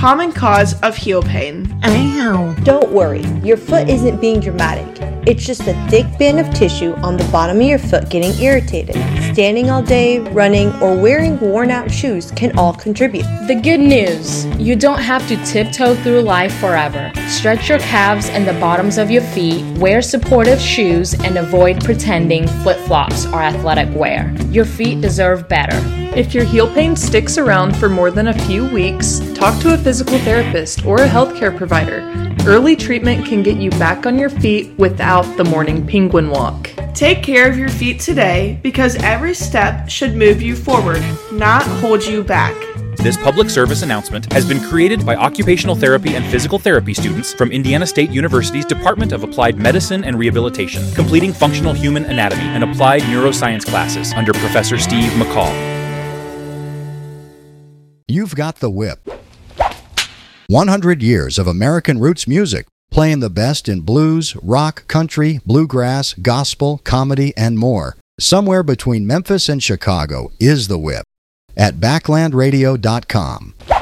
common cause of heel pain. Ow! Don't worry, your foot isn't being dramatic. It's just a thick band of tissue on the bottom of your foot getting irritated. Standing all day, running, or wearing worn-out shoes can all contribute. The good news, you don't have to tiptoe through life forever. Stretch your calves and the bottoms of your feet, wear supportive shoes, and avoid pretending flip-flops are athletic wear. Your feet deserve better. If your heel pain sticks around for more than a few weeks, talk to a physical therapist or a healthcare provider. Early treatment can get you back on your feet without the morning penguin walk. Take care of your feet today because every step should move you forward, not hold you back. This public service announcement has been created by occupational therapy and physical therapy students from Indiana State University's Department of Applied Medicine and Rehabilitation, completing functional human anatomy and applied neuroscience classes under Professor Steve McCall. You've got the whip. 100 years of American roots music, playing the best in blues, rock, country, bluegrass, gospel, comedy, and more. Somewhere between Memphis and Chicago is the whip. At backlandradio.com.